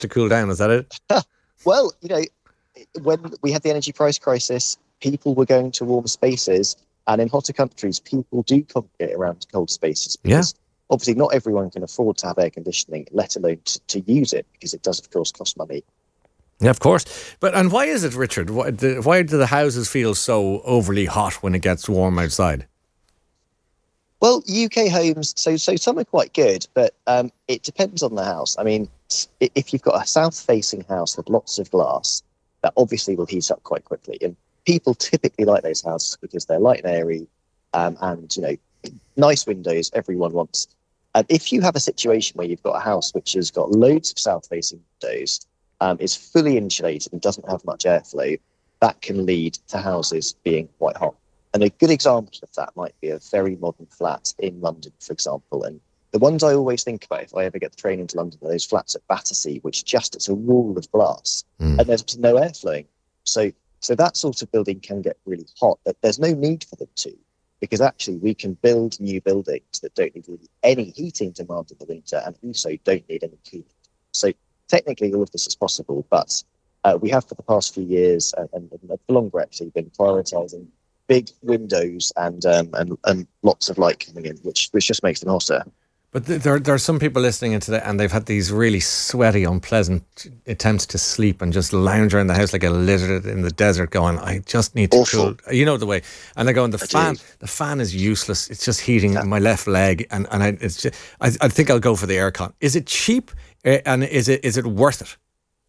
to cool down. Is that it? Well, when we had the energy price crisis, people were going to warm spaces, and in hotter countries, people do congregate around cold spaces because obviously not everyone can afford to have air conditioning, let alone to use it, because it does, of course, cost money. Yeah, of course. And why is it, Richard? Why do the houses feel so overly hot when it gets warm outside? Well, UK homes, so some are quite good, but it depends on the house. I mean, if you've got a south-facing house with lots of glass, that obviously will heat up quite quickly. And people typically like those houses because they're light and airy, and nice windows. Everyone wants. And if you have a situation where you've got a house which has got loads of south-facing windows, is fully insulated and doesn't have much airflow, that can lead to houses being quite hot. And a good example of that might be a very modern flat in London, for example. And the ones I always think about if I ever get the train into London are those flats at Battersea, which it's a wall of glass and there's no air flowing. So that sort of building can get really hot. But there's no need for them to, because actually we can build new buildings that don't need really any heating demand in the winter and also don't need any cooling. So technically all of this is possible, but we have for the past few years and for longer actually been prioritising big windows and lots of light coming in, which just makes them hotter. But there are some people listening into that, and they've had these really sweaty, unpleasant attempts to sleep and just lounge around the house like a lizard in the desert, going, "I just need to cool." You know the way. And they're going, the fan is useless. It's just heating my left leg, and I think I'll go for the aircon. Is it cheap, and is it worth it?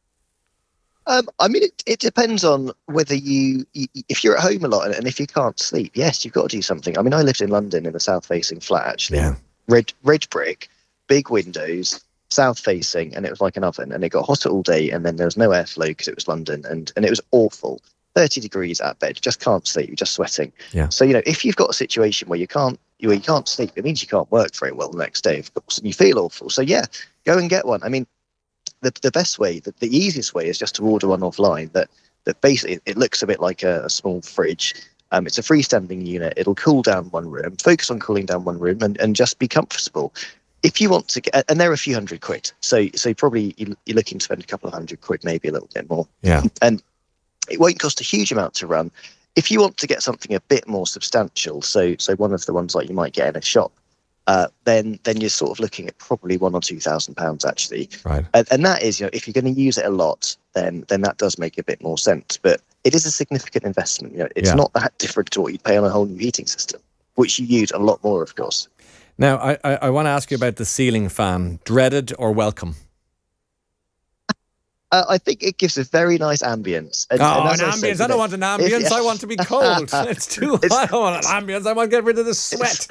I mean, it depends on whether if you're at home a lot and if you can't sleep, yes, you've got to do something. I mean, I lived in London in a south-facing flat, actually. Yeah. Red brick, big windows, south-facing, and it was like an oven. And it got hotter all day, and then there was no airflow because it was London, and it was awful. 30 degrees at bed, just can't sleep, you're just sweating. Yeah. So, if you've got a situation where you can't sleep, it means you can't work very well the next day, of course, and you feel awful. So, yeah, go and get one. I mean, the best way, the easiest way is just to order one offline that basically it looks a bit like a small fridge. It's a freestanding unit. It'll cool down one room, focus on cooling down one room and just be comfortable. If you want to get, and they're a few £100, so probably you're looking to spend a couple of £100, maybe a little bit more. Yeah. And it won't cost a huge amount to run. If you want to get something a bit more substantial, so one of the ones like you might get in a shop, then you're sort of looking at probably £1,000 or £2,000 actually. Right. And that is, if you're going to use it a lot, then that does make a bit more sense. But it is a significant investment. It's not that different to what you'd pay on a whole new heating system, which you use a lot more, of course. Now, I want to ask you about the ceiling fan. Dreaded or welcome? I think it gives a very nice ambience. An ambience. I don't want an ambience. I want to be cold. It's too hot. I don't want an ambience. I want to get rid of the sweat.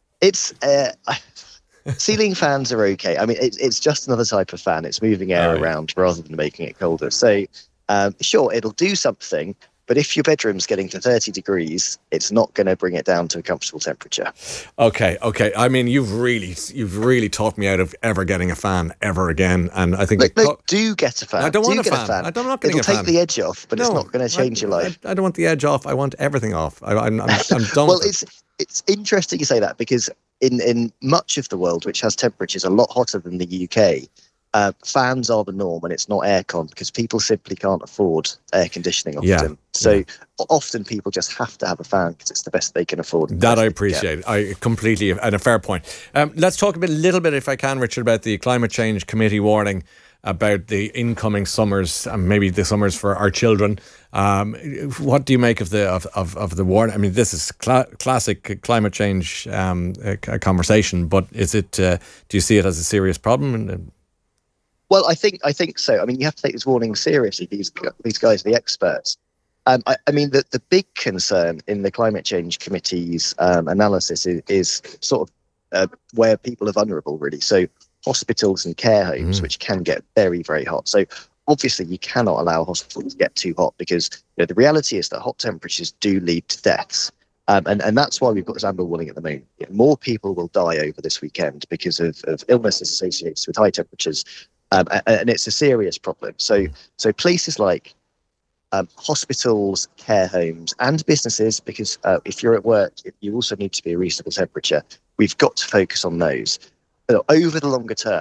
Ceiling fans are okay. I mean, it's just another type of fan. It's moving air around rather than making it colder. So, sure, it'll do something. But if your bedroom's getting to 30 degrees, it's not going to bring it down to a comfortable temperature. Okay. I mean, you've really talked me out of ever getting a fan ever again. And I think do get a fan. I don't want a fan. I'm not getting a fan. It'll take the edge off, but it's not going to change your life. I don't want the edge off. I want everything off. I'm done. Well, it's interesting you say that, because in much of the world, which has temperatures a lot hotter than the UK, fans are the norm, and it's not aircon because people simply can't afford air conditioning often. Yeah. So often people just have to have a fan because it's the best they can afford. That I appreciate. I completely, and a fair point. Let's talk a little bit, if I can, Richard, about the Climate Change Committee warning about the incoming summers, and maybe the summers for our children. What do you make of the warning? I mean, this is classic climate change conversation, but is it? Do you see it as a serious problem? Well, I think so. I mean, you have to take this warning seriously. These guys are the experts. I mean, the big concern in the Climate Change Committee's analysis is sort of where people are vulnerable, really. So hospitals and care homes, which can get very, very hot. So obviously you cannot allow hospitals to get too hot, because the reality is that hot temperatures do lead to deaths. And that's why we've got this amber warning at the moment. More people will die over this weekend because of illnesses associated with high temperatures. And it's a serious problem. So places like hospitals, care homes and businesses, because if you're at work, you also need to be a reasonable temperature. We've got to focus on those. Over the longer term,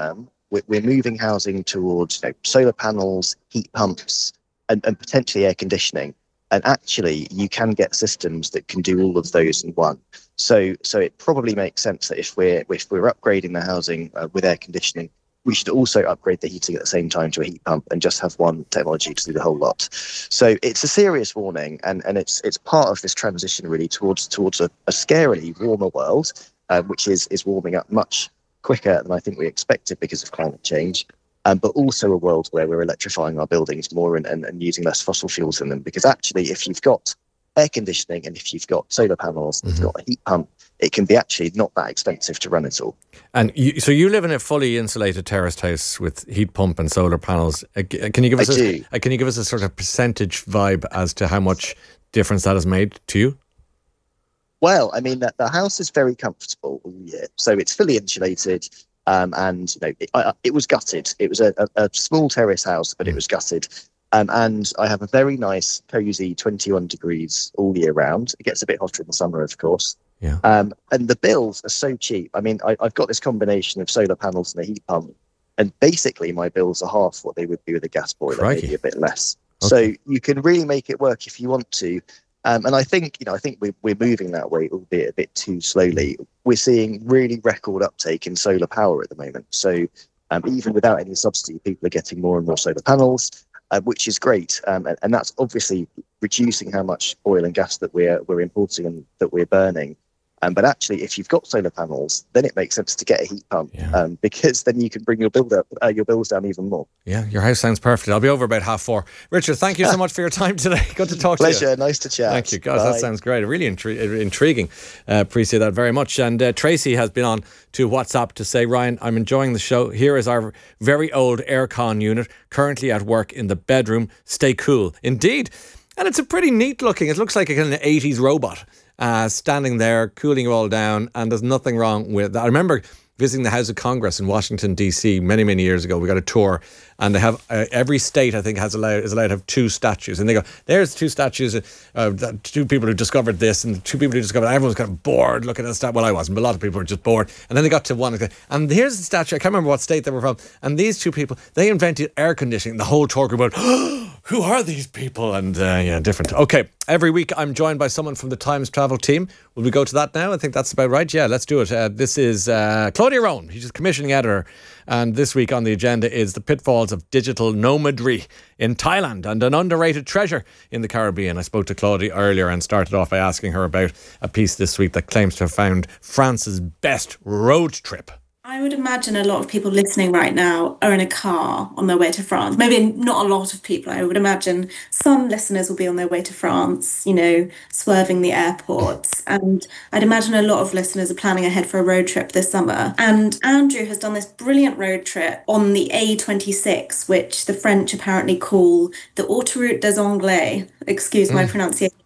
we're moving housing towards solar panels, heat pumps, and potentially air conditioning. And actually, you can get systems that can do all of those in one. So it probably makes sense that if we're upgrading the housing with air conditioning, we should also upgrade the heating at the same time to a heat pump and just have one technology to do the whole lot. So it's a serious warning, and it's part of this transition really towards a scarily warmer world, which is warming up much quicker than I think we expected because of climate change. But also a world where we're electrifying our buildings more and using less fossil fuels in them. Because actually, if you've got air conditioning and if you've got solar panels and you've got a heat pump, it can be actually not that expensive to run it all. And so you live in a fully insulated terraced house with heat pump and solar panels. Can you give us a sort of percentage vibe as to how much difference that has made to you? Well, I mean, the house is very comfortable all year, so it's fully insulated. And it was gutted. It was a small terrace house, but it was gutted. And I have a very nice, cozy 21 degrees all year round. It gets a bit hotter in the summer, of course. Yeah. And the bills are so cheap. I mean, I've got this combination of solar panels and a heat pump, and basically my bills are half what they would be with a gas boiler, maybe a bit less. Okay. So you can really make it work if you want to. And I think we're moving that way, albeit a bit too slowly. We're seeing really record uptake in solar power at the moment. So even without any subsidy, people are getting more and more solar panels, which is great. And that's obviously reducing how much oil and gas that we're importing and that we're burning. But actually, if you've got solar panels, then it makes sense to get a heat pump, because then you can bring your bills down even more. Yeah, your house sounds perfect. I'll be over about 4:30. Richard, thank you so much for your time today. Good to talk to you. Pleasure. Nice to chat. Thank you. God, that sounds great. Really intriguing. Appreciate that very much. And Tracy has been on to WhatsApp to say, Ryan, I'm enjoying the show. Here is our very old aircon unit, currently at work in the bedroom. Stay cool. Indeed. And it's a pretty neat looking, it looks like a kind of 80s robot. Standing there, cooling you all down, and there's nothing wrong with that. I remember visiting the House of Congress in Washington, D.C. many, many years ago. We got a tour, and they have every state, I think, is allowed to have 2 statues. And they go, there's 2 statues, 2 people who discovered this, and 2 people who discovered that. Everyone's kind of bored looking at the statue. Well, I wasn't, but a lot of people were just bored. And then they got to one, and here's the statue. I can't remember what state they were from. And these 2 people, they invented air conditioning. The whole tour group went, who are these people? And different. Okay, every week I'm joined by someone from the Times Travel team. Will we go to that now? I think that's about right. Yeah, let's do it. This is Claudia Rowan. She's commissioning editor. And this week on the agenda is the pitfalls of digital nomadry in Thailand and an underrated treasure in the Caribbean. I spoke to Claudia earlier and started off by asking her about a piece this week that claims to have found France's best road trip. I would imagine a lot of people listening right now are in a car on their way to France. Maybe not a lot of people. I would imagine some listeners will be on their way to France, swerving the airports. And I'd imagine a lot of listeners are planning ahead for a road trip this summer. And Andrew has done this brilliant road trip on the A26, which the French apparently call the Autoroute des Anglais. Excuse my pronunciation.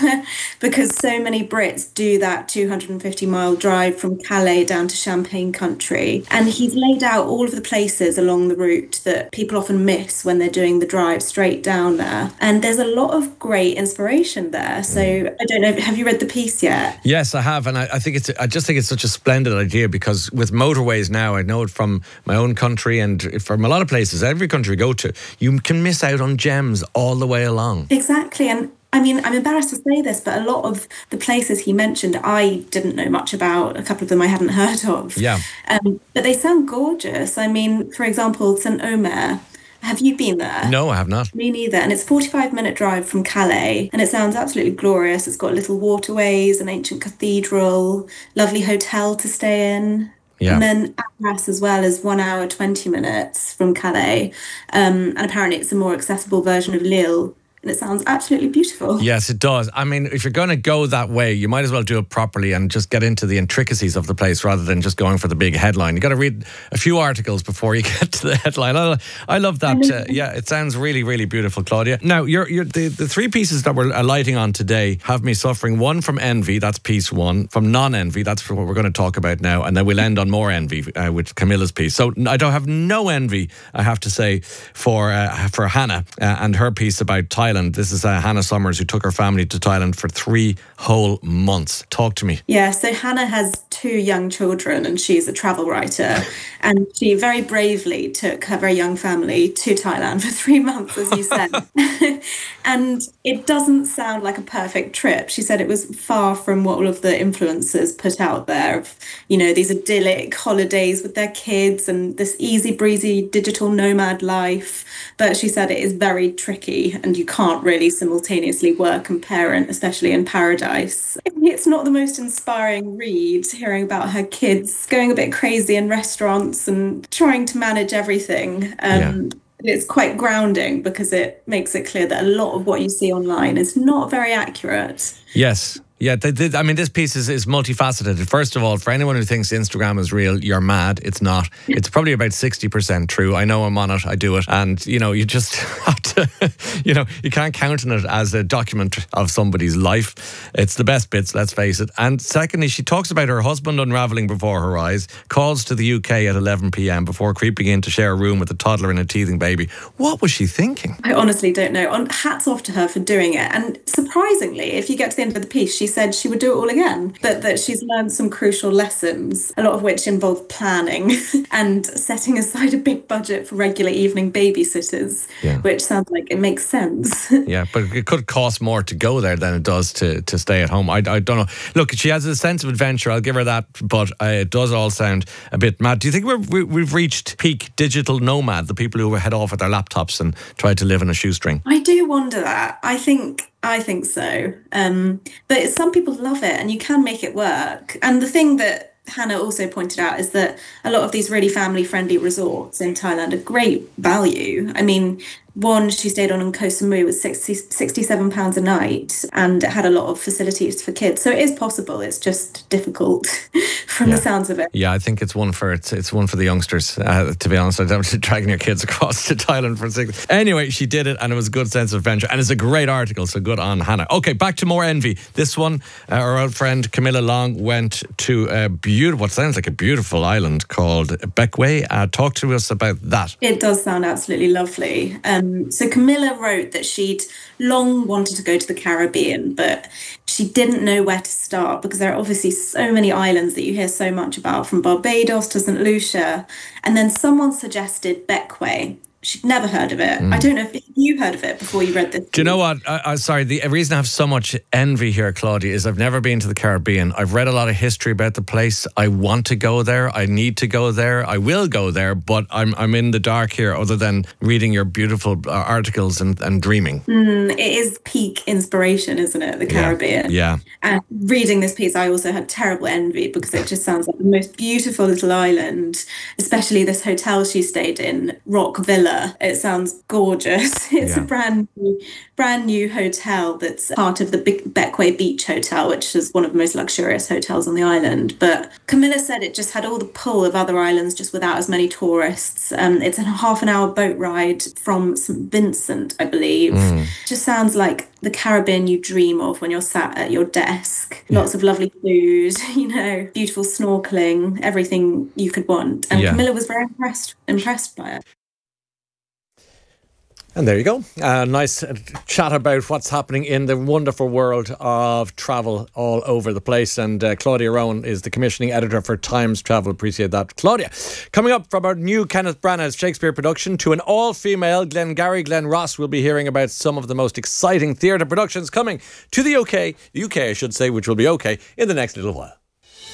Because so many Brits do that 250-mile drive from Calais down to Champagne country. And he's laid out all of the places along the route that people often miss when they're doing the drive straight down there. And there's a lot of great inspiration there. So I don't know, have you read the piece yet? Yes, I have. And I just think it's such a splendid idea, because with motorways now, I know it from my own country and from a lot of places, every country we go to, you can miss out on gems all the way along. Exactly. And I mean, I'm embarrassed to say this, but a lot of the places he mentioned, I didn't know much about. A couple of them I hadn't heard of. Yeah. But they sound gorgeous. I mean, for example, St. Omer. Have you been there? No, I have not. Me neither. And it's a 45-minute drive from Calais. And it sounds absolutely glorious. It's got little waterways, an ancient cathedral, lovely hotel to stay in. Yeah. And then Arras as well is 1 hour, 20 minutes from Calais. And apparently it's a more accessible version of Lille. And it sounds absolutely beautiful. Yes, it does. I mean, if you're going to go that way, you might as well do it properly and just get into the intricacies of the place rather than just going for the big headline. You got to read a few articles before you get to the headline. I love that. It sounds really, really beautiful, Claudia. Now, the 3 pieces that we're alighting on today have me suffering. One from envy, that's piece 1. From non-envy, that's what we're going to talk about now. And then we'll end on more envy with Camilla's piece. So I don't have no envy, I have to say, for Hannah and her piece about Thailand Thailand. This is Hannah Summers, who took her family to Thailand for 3 whole months. Talk to me. Yeah, so Hannah has 2 young children and she's a travel writer. And she very bravely took her very young family to Thailand for 3 months, as you said. And it doesn't sound like a perfect trip. She said it was far from what all of the influencers put out there of, these idyllic holidays with their kids and this easy breezy digital nomad life. But she said it is very tricky and you can't really simultaneously work and parent, especially in paradise. It's not the most inspiring read, hearing about her kids going a bit crazy in restaurants and trying to manage everything. It's quite grounding because it makes it clear that a lot of what you see online is not very accurate. Yes. Yeah, I mean, this piece is multifaceted. First of all, for anyone who thinks Instagram is real, you're mad. It's not. It's probably about 60% true. I know I'm on it. I do it. And, you just have to, you can't count on it as a document of somebody's life. It's the best bits, let's face it. And secondly, she talks about her husband unravelling before her eyes, calls to the UK at 11 p.m. before creeping in to share a room with a toddler and a teething baby. What was she thinking? I honestly don't know. Hats off to her for doing it. And surprisingly, if you get to the end of the piece, she said she would do it all again, but that she's learned some crucial lessons, a lot of which involve planning and setting aside a big budget for regular evening babysitters, which sounds like it makes sense. Yeah, but it could cost more to go there than it does to stay at home. I don't know. Look, she has a sense of adventure, I'll give her that, but it does all sound a bit mad. Do you think we've reached peak digital nomad, the people who head off with their laptops and try to live in a shoestring? I do wonder that. I think so. But some people love it and you can make it work. And the thing that Hannah also pointed out is that a lot of these really family-friendly resorts in Thailand are great value. I mean, one she stayed on in Koh Samui was £67 a night, and it had a lot of facilities for kids. So it is possible. It's just difficult from the sounds of it. Yeah, I think it's one for the youngsters. To be honest, I don't dragging your kids across to Thailand for 6. Anyway, she did it, and it was a good sense of adventure, and it's a great article. So good on Hannah. Okay, back to more envy. This one, our old friend Camilla Long went to what sounds like a beautiful island called Beckway. Talk to us about that. It does sound absolutely lovely. So Camilla wrote that she'd long wanted to go to the Caribbean, but she didn't know where to start because there are obviously so many islands that you hear so much about, from Barbados to St. Lucia. And then someone suggested Beckway. She'd never heard of it. I don't know if you heard of it before you read this. Do you know what? Sorry, the reason I have so much envy here, Claudia, is I've never been to the Caribbean. I've read a lot of history about the place. I want to go there. I need to go there. I will go there, but I'm in the dark here other than reading your beautiful articles and dreaming. It is peak inspiration, isn't it? The Caribbean. Yeah. And reading this piece, I also had terrible envy because it just sounds like the most beautiful little island, especially this hotel she stayed in, Rock Villa. It sounds gorgeous. It's a brand new hotel that's part of the Beckway Beach Hotel, which is one of the most luxurious hotels on the island. But Camilla said it just had all the pull of other islands, just without as many tourists. It's a half-an-hour boat ride from St. Vincent, I believe. Just sounds like the Caribbean you dream of when you're sat at your desk. Lots of lovely food, beautiful snorkeling, everything you could want. And Camilla was very impressed by it. And there you go. Nice chat about what's happening in the wonderful world of travel all over the place. And Claudia Rowan is the commissioning editor for Times Travel. Appreciate that, Claudia. Coming up from our new Kenneth Branagh's Shakespeare production to an all-female Glengarry Glen Ross, we'll be hearing about some of the most exciting theatre productions coming to the UK I should say, which will be okay in the next little while.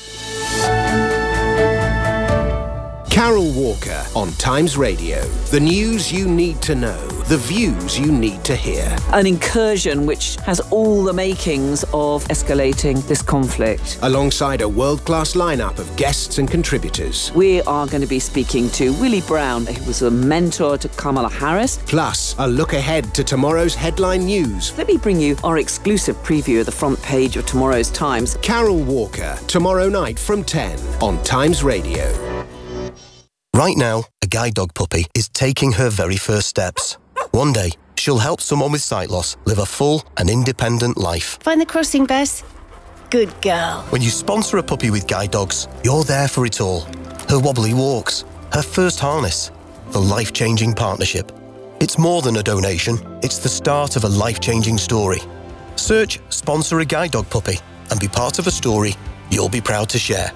Carol Walker on Times Radio. The news you need to know, the views you need to hear. An incursion which has all the makings of escalating this conflict. Alongside a world-class lineup of guests and contributors. We are going to be speaking to Willie Brown, who was a mentor to Kamala Harris. Plus, a look ahead to tomorrow's headline news. Let me bring you our exclusive preview of the front page of tomorrow's Times. Carol Walker, tomorrow night from 10 on Times Radio. Right now, a guide dog puppy is taking her very first steps. One day, she'll help someone with sight loss live a full and independent life. Find the crossing, Bess. Good girl. When you sponsor a puppy with guide dogs, you're there for it all. Her wobbly walks, her first harness, the life-changing partnership. It's more than a donation, it's the start of a life-changing story. Search Sponsor a Guide Dog Puppy and be part of a story you'll be proud to share.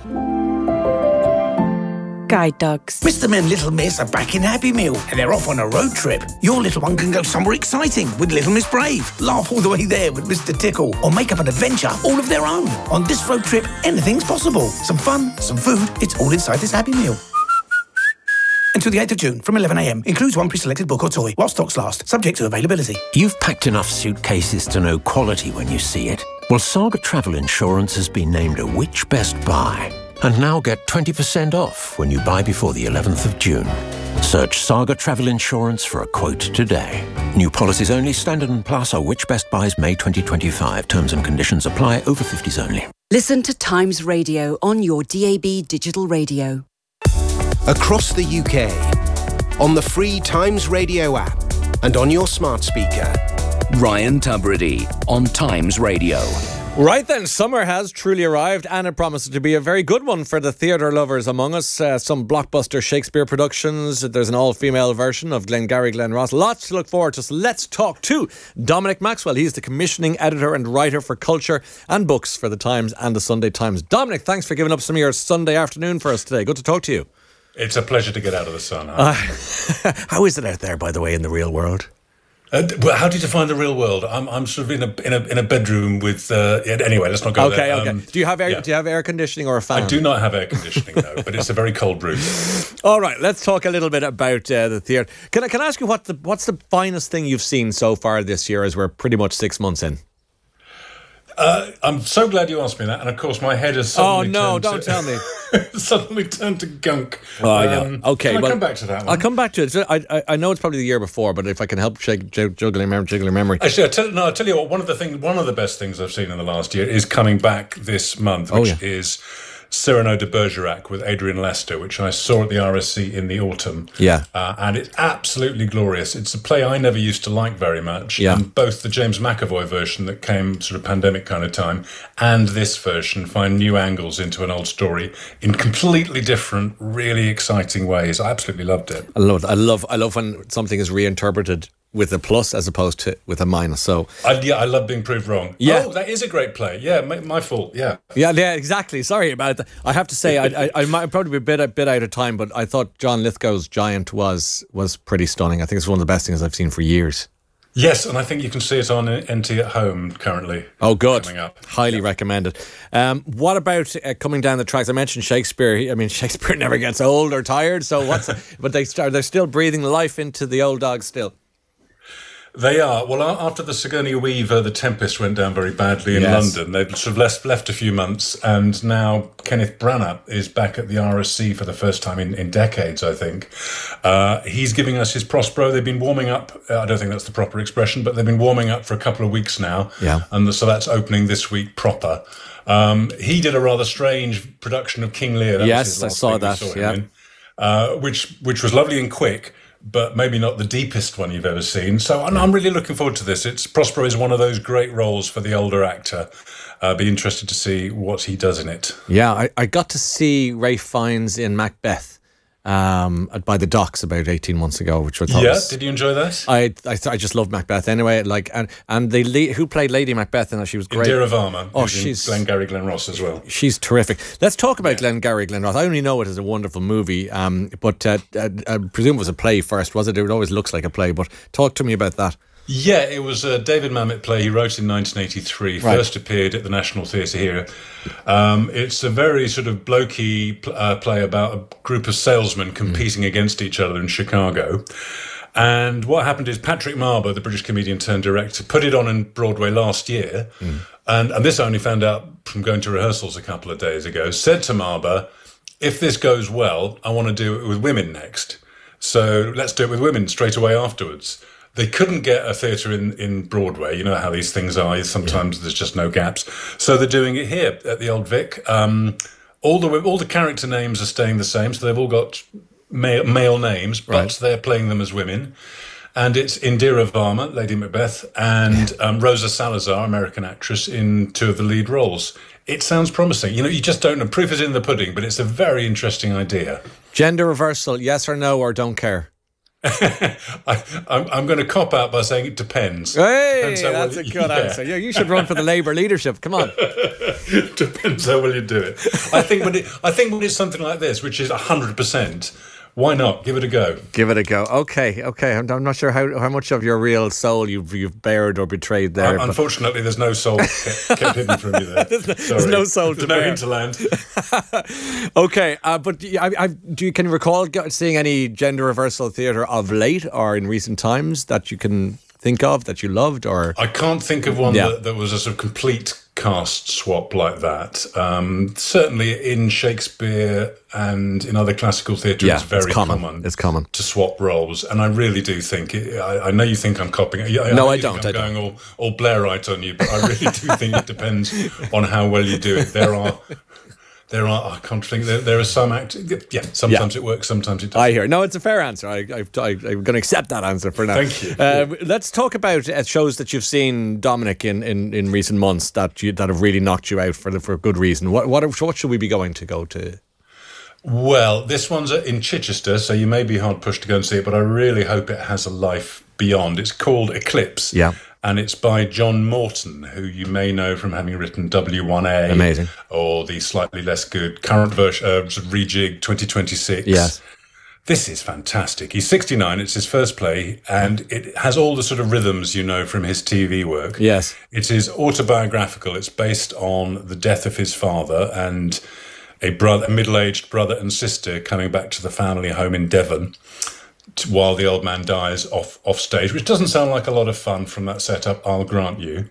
Guide dogs. Mr. and Little Miss are back in Happy Meal and they're off on a road trip. Your little one can go somewhere exciting with Little Miss Brave, laugh all the way there with Mr. Tickle, or make up an adventure all of their own. On this road trip, anything's possible. Some fun, some food, it's all inside this Happy Meal. Until the 8th of June from 11 a.m. Includes one pre-selected book or toy while stocks last, subject to availability. You've packed enough suitcases to know quality when you see it. Well, Saga Travel Insurance has been named a Which Best Buy. And now get 20% off when you buy before the 11th of June. Search Saga Travel Insurance for a quote today. New policies only. Standard & Plus are Which Best Buys May 2025. Terms and conditions apply. Over 50s only. Listen to Times Radio on your DAB digital radio. Across the UK, on the free Times Radio app and on your smart speaker. Ryan Tubridy on Times Radio. Right then, summer has truly arrived and it promises to be a very good one for the theatre lovers among us. Some blockbuster Shakespeare productions. There's an all-female version of Glengarry Glen Ross. Lots to look forward to. So let's talk to Dominic Maxwell. He's the commissioning editor and writer for culture and books for the Times and the Sunday Times. Dominic, thanks for giving up some of your Sunday afternoon for us today. Good to talk to you. It's a pleasure to get out of the sun. How is it out there, by the way, in the real world? Well, how do you define the real world? I'm sort of in a bedroom with. Anyway, let's not go there. Okay. Do you have air conditioning or a fan? I do not have air conditioning, no, but it's a very cold room. All right, let's talk a little bit about the theatre. Can I ask you what's the finest thing you've seen so far this year, as we're pretty much 6 months in? I'm so glad you asked me that, and of course my head has suddenly tell me. suddenly turned to gunk. Oh, yeah. Okay, can I come back to that one? I'll come back to it. I know it's probably the year before, but if I can help juggle memory. Actually, I'll tell you what. One of the best things I've seen in the last year is coming back this month, which is Cyrano de Bergerac with Adrian Lester, which I saw at the RSC in the autumn. Yeah. And it's absolutely glorious. It's a play I never used to like very much. Yeah. And both the James McAvoy version that came sort of pandemic kind of time and this version find new angles into an old story in completely different, really exciting ways. I absolutely loved it. I love when something is reinterpreted with a plus as opposed to with a minus. So I love being proved wrong. Yeah. Oh, that is a great play. Yeah, my fault. Yeah, exactly. Sorry about that. I have to say, I might probably be a bit out of time, but I thought John Lithgow's Giant was pretty stunning. I think it's one of the best things I've seen for years. Yes, and I think you can see it on NT at Home currently. Oh, good. Coming up. Highly recommended. What about coming down the tracks? I mentioned Shakespeare. I mean, Shakespeare never gets old or tired. So but they're still breathing life into the old dog still. They are. Well, after the Sigourney Weaver, The Tempest went down very badly in London. They've sort of left a few months, and now Kenneth Branagh is back at the RSC for the first time in decades, I think. He's giving us his Prospero. They've been warming up. I don't think that's the proper expression, but they've been warming up for a couple of weeks now. Yeah. And so that's opening this week proper. He did a rather strange production of King Lear. Yes, I saw that. Which was lovely and quick, but maybe not the deepest one you've ever seen. So I'm really looking forward to this. Prospero is one of those great roles for the older actor. Be interested to see what he does in it. Yeah, I got to see Ralph Fiennes in Macbeth by the docks about 18 months ago, which I thought did you enjoy that? I just loved Macbeth anyway. And who played Lady Macbeth, and she was great. Indira Varma. Oh, she's Glengarry Glen Ross as well. She's terrific. Let's talk about Glengarry Glen Ross. I only know it as a wonderful movie, but I presume it was a play first, was it? It always looks like a play, but talk to me about that. Yeah, it was a David Mamet play he wrote in 1983, first appeared at the National Theatre here. It's a very sort of blokey play about a group of salesmen competing against each other in Chicago. And what happened is Patrick Marber, the British comedian turned director, put it on in Broadway last year. And this I only found out from going to rehearsals a couple of days ago, said to Marber, if this goes well, I want to do it with women next. So let's do it with women straight away afterwards. They couldn't get a theatre in Broadway. You know how these things are. Sometimes there's just no gaps. So they're doing it here at the Old Vic. All the character names are staying the same. So they've all got male names, but they're playing them as women. And it's Indira Varma, Lady Macbeth, and Rosa Salazar, American actress, in two of the lead roles. It sounds promising. You know, you just don't know. Proof is in the pudding, but it's a very interesting idea. Gender reversal, yes or no, or don't care? I'm going to cop out by saying it depends. Hey, that's a good answer. Yeah, you should run for the Labour leadership. Come on. Depends how well you do it. I think when it's something like this, which is 100%, why not? Give it a go. Give it a go. Okay. I'm not sure how much of your real soul you've bared or betrayed there. Unfortunately, there's no soul kept hidden from you there. There's no soul to bear. No hinterland. Okay, but can you recall seeing any gender reversal theatre of late or in recent times that you can think of that you loved? Or I can't think of one that was a sort of complete cast swap like that. Certainly in Shakespeare and in other classical theatre, it's very common. It's common to swap roles, and I really do think. I know you think I'm copying. No, I don't. I'm going all Blairite on you, but I really do think it depends on how well you do it. There are. I can't think. There are some actors. Yeah, sometimes it works, sometimes it doesn't. I hear. No, it's a fair answer. I'm going to accept that answer for now. Thank you. Let's talk about shows that you've seen, Dominic, in recent months that have really knocked you out for good reason. What should we be going to go to? Well, this one's in Chichester, so you may be hard pushed to go and see it, but I really hope it has a life beyond. It's called Eclipse. Yeah. And it's by John Morton, who you may know from having written W1A. Amazing. Or the slightly less good current version, Rejig 2026. Yes. This is fantastic. He's 69. It's his first play, and it has all the sort of rhythms you know from his TV work. Yes. It is autobiographical. It's based on the death of his father and a middle-aged brother and sister coming back to the family home in Devon while the old man dies off stage, which doesn't sound like a lot of fun from that setup, I'll grant you.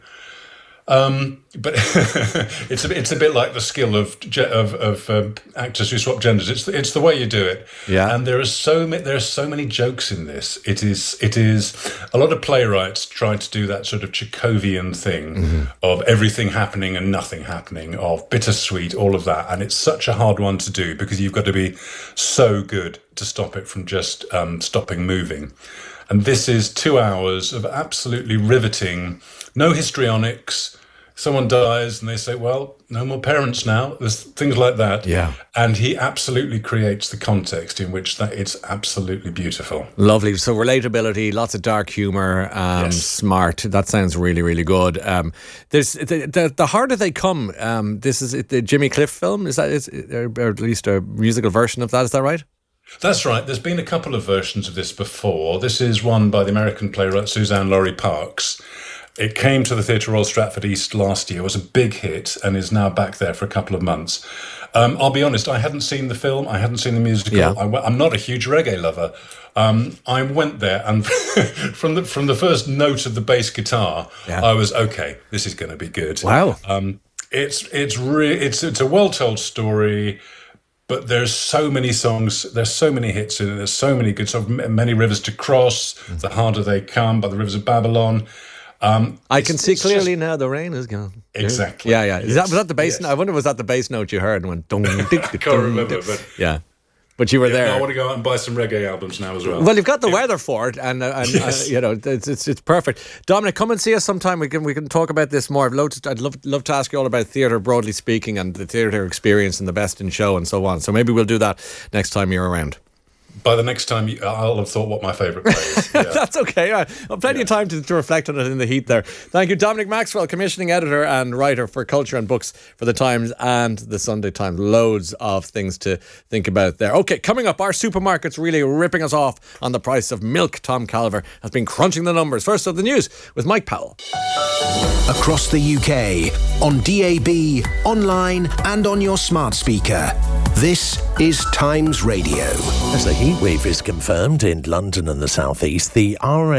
But it's a bit like the skill of actors who swap genders. It's the way you do it. Yeah. And there are so many jokes in this. It is a lot of playwrights try to do that sort of Chekhovian thing of everything happening and nothing happening, of bittersweet, all of that. And it's such a hard one to do because you've got to be so good to stop it from just stopping moving. And this is 2 hours of absolutely riveting, no histrionics. Someone dies and they say, well, no more parents now. There's things like that. Yeah. And he absolutely creates the context in which it's absolutely beautiful. Lovely. So relatability, lots of dark humour, smart. That sounds really, really good. There's the Harder They Come. This is the Jimmy Cliff film. Or at least a musical version of that. Is that right? That's right. There's been a couple of versions of this before. This is one by the American playwright Suzanne Laurie Parks. It came to the Theatre Royal Stratford East last year, was a big hit, and is now back there for a couple of months. I'll be honest, I hadn't seen the film, I hadn't seen the musical. Yeah. I'm not a huge reggae lover. I went there, and from the first note of the bass guitar, I was, okay, this is going to be good. Wow. It's a well-told story. But there's so many songs, there's so many hits in it, there's so many good songs, Many Rivers to Cross, The Harder They Come, by the Rivers of Babylon. I can see clearly now the rain is gone. Exactly. Yeah. Was that the bass note? I wonder, was that the bass note you heard and went dong, I can't remember, but yeah. But you were there. I want to go out and buy some reggae albums now as well. Well, you've got the weather for it, and it's perfect. Dominic, come and see us sometime. We can talk about this more. I'd love to ask you all about theatre, broadly speaking, and the theatre experience and the best in show and so on. So maybe we'll do that next time you're around. By the next time, I'll have thought what my favourite play is. Yeah. That's okay. Plenty of time to reflect on it in the heat there. Thank you, Dominic Maxwell, commissioning editor and writer for culture and books for The Times and The Sunday Times. Loads of things to think about there. Okay, coming up, our supermarket's really ripping us off on the price of milk. Tom Calver has been crunching the numbers. First up, the news with Mike Powell. Across the UK, on DAB, online and on your smart speaker. This is Times Radio. As the heatwave is confirmed in London and the South East, the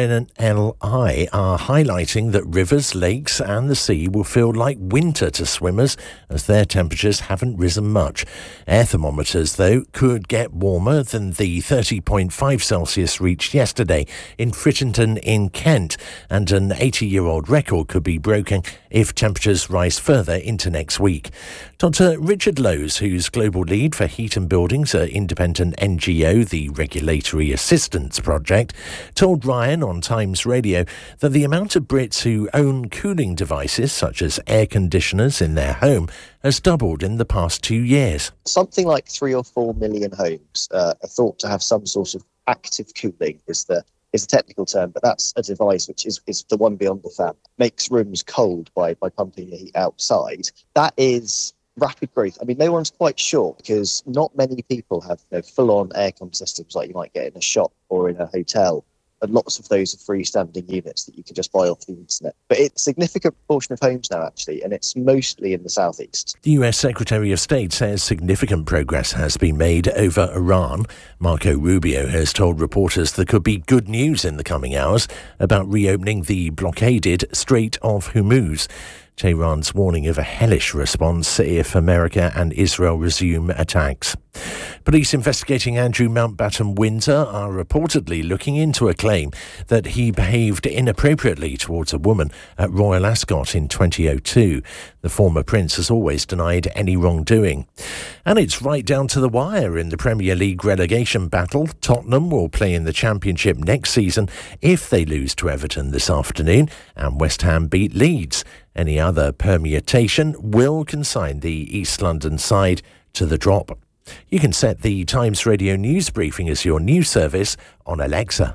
RNLI are highlighting that rivers, lakes and the sea will feel like winter to swimmers as their temperatures haven't risen much. Air thermometers, though, could get warmer than the 30.5 Celsius reached yesterday in Frittington in Kent, and an 80-year-old record could be broken if temperatures rise further into next week. Dr. Richard Lowes, who's global lead for heat and buildings at independent NGO, the Regulatory Assistance Project, told Ryan on Times Radio that the amount of Brits who own cooling devices, such as air conditioners in their home, has doubled in the past 2 years. Something like 3 or 4 million homes are thought to have some sort of active cooling is the technical term, but that's a device which is the one beyond the fan, makes rooms cold by pumping the heat outside. That is rapid growth. I mean, no one's quite sure because not many people have full-on aircon systems like you might get in a shop or in a hotel. And lots of those are freestanding units that you can just buy off the internet. But it's a significant proportion of homes now, actually, and it's mostly in the southeast. The US Secretary of State says significant progress has been made over Iran. Marco Rubio has told reporters there could be good news in the coming hours about reopening the blockaded Strait of Hormuz. Tehran's warning of a hellish response if America and Israel resume attacks. Police investigating Andrew Mountbatten Windsor are reportedly looking into a claim that he behaved inappropriately towards a woman at Royal Ascot in 2002. The former prince has always denied any wrongdoing. And it's right down to the wire in the Premier League relegation battle. Tottenham will play in the Championship next season if they lose to Everton this afternoon and West Ham beat Leeds. Any other permutation will consign the East London side to the drop. You can set the Times Radio News Briefing as your news service on Alexa.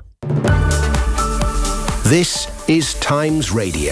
This is Times Radio.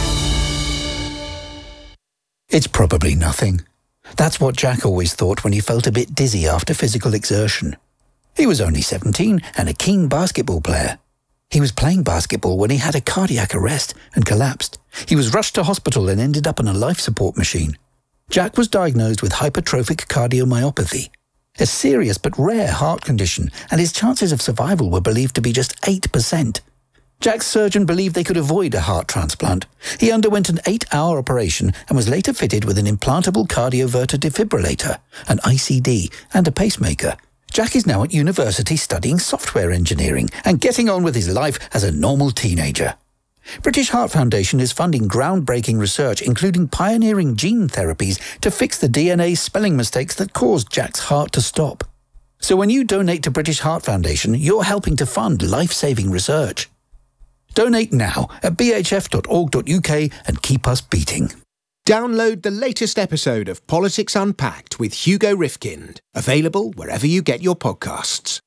It's probably nothing. That's what Jack always thought when he felt a bit dizzy after physical exertion. He was only 17 and a keen basketball player. He was playing basketball when he had a cardiac arrest and collapsed. He was rushed to hospital and ended up on a life support machine. Jack was diagnosed with hypertrophic cardiomyopathy, a serious but rare heart condition, and his chances of survival were believed to be just 8%. Jack's surgeon believed they could avoid a heart transplant. He underwent an 8-hour operation and was later fitted with an implantable cardioverter defibrillator, an ICD, and a pacemaker. Jack is now at university studying software engineering and getting on with his life as a normal teenager. British Heart Foundation is funding groundbreaking research, including pioneering gene therapies to fix the DNA spelling mistakes that caused Jack's heart to stop. So when you donate to British Heart Foundation, you're helping to fund life-saving research. Donate now at bhf.org.uk and keep us beating. Download the latest episode of Politics Unpacked with Hugo Rifkind, available wherever you get your podcasts.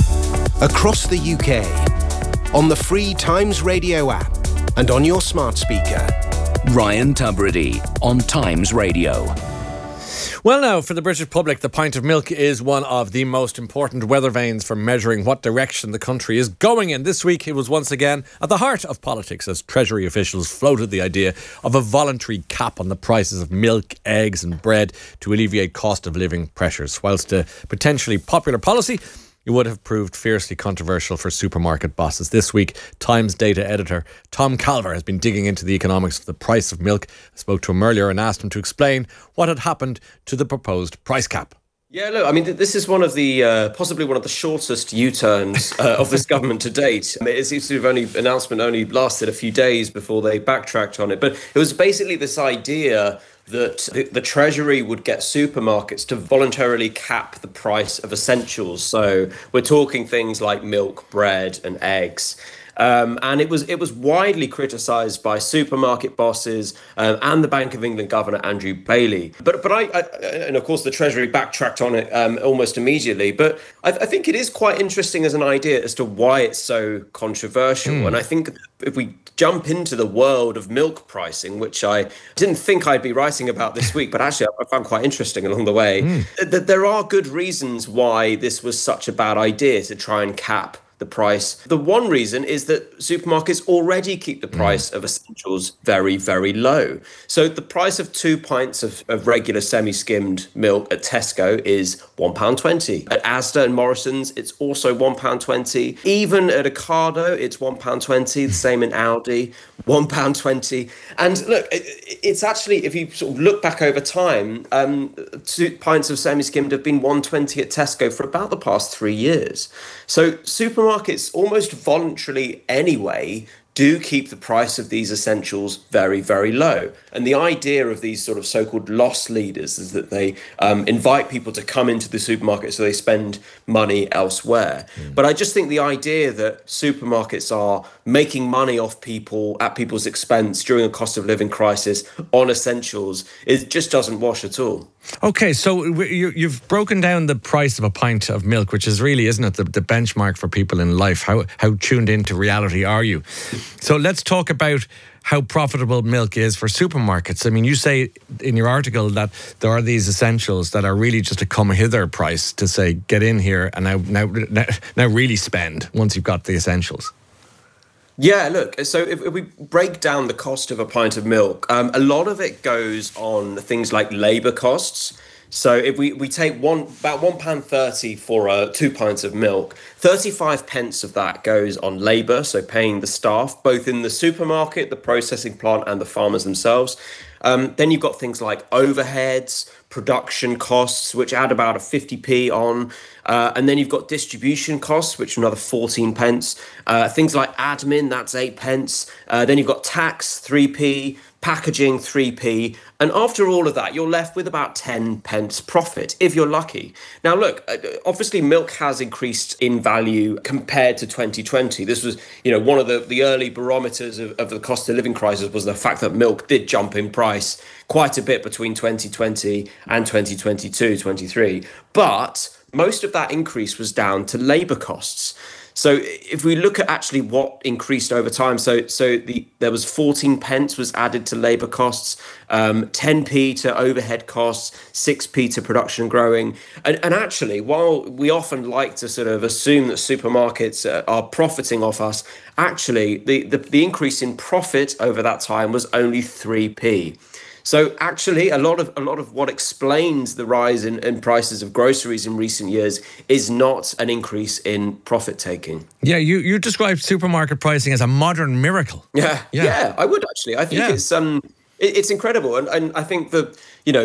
Across the UK, on the free Times Radio app, and on your smart speaker. Ryan Tubridy on Times Radio. Well, now, for the British public, the pint of milk is one of the most important weather vanes for measuring what direction the country is going in. This week, it was once again at the heart of politics as Treasury officials floated the idea of a voluntary cap on the prices of milk, eggs and bread to alleviate cost of living pressures. Whilst a potentially popular policy, it would have proved fiercely controversial for supermarket bosses. This week, Times data editor Tom Calver has been digging into the economics of the price of milk. I spoke to him earlier and asked him to explain what had happened to the proposed price cap. Yeah, look, I mean, this is one of the possibly one of the shortest U-turns of this government to date. It seems to have announcement only lasted a few days before they backtracked on it. But it was basically this idea that the Treasury would get supermarkets to voluntarily cap the price of essentials. So we're talking things like milk, bread and eggs. And it was widely criticised by supermarket bosses and the Bank of England Governor Andrew Bailey. But and of course the Treasury backtracked on it almost immediately. But I think it is quite interesting as an idea as to why it's so controversial. And I think if we jump into the world of milk pricing, which I didn't think I'd be writing about this week, but actually I found quite interesting along the way, that there are good reasons why this was such a bad idea to try and cap the price. The one reason is that supermarkets already keep the price of essentials very, very low. So the price of 2 pints of regular semi-skimmed milk at Tesco is £1.20. At Asda and Morrison's, it's also £1.20. Even at Ocado, it's £1.20. The same in Aldi, £1.20. And look, it's actually, if you sort of look back over time, 2 pints of semi-skimmed have been £1.20 at Tesco for about the past 3 years. So supermarkets almost voluntarily anyway do keep the price of these essentials very, very low. And the idea of these sort of so-called loss leaders is that they invite people to come into the supermarket so they spend money elsewhere. But I just think the idea that supermarkets are making money off people at people's expense during a cost of living crisis on essentials, it just doesn't wash at all. Okay, so you've broken down the price of a pint of milk, which is really, isn't it, the benchmark for people in life? How tuned into reality are you? So let's talk about how profitable milk is for supermarkets. I mean, you say in your article that there are these essentials that are really just a come hither price to say, get in here and now really spend once you've got the essentials. Yeah, look, so if we break down the cost of a pint of milk, a lot of it goes on things like labour costs. So if we take about £1.30 for 2 pints of milk, 35 pence of that goes on labour, so paying the staff, both in the supermarket, the processing plant and the farmers themselves. Then you've got things like overheads, production costs, which add about a 50p on. And then you've got distribution costs, which are another 14 pence. Things like admin, that's 8 pence. Then you've got tax, 3p, packaging, 3p. And after all of that, you're left with about 10 pence profit, if you're lucky. Now, look, obviously milk has increased in value compared to 2020. This was, one of the early barometers of the cost of living crisis was the fact that milk did jump in price quite a bit between 2020 and 2022, 23. But most of that increase was down to labour costs. So if we look at actually what increased over time, there was 14 pence was added to labour costs, 10p to overhead costs, 6p to production and growing. And actually, while we often like to sort of assume that supermarkets are profiting off us, actually the increase in profit over that time was only 3p. So actually, a lot of what explains the rise in prices of groceries in recent years is not an increase in profit taking. Yeah, you described supermarket pricing as a modern miracle. Yeah, I would actually. I think it's incredible, and I think that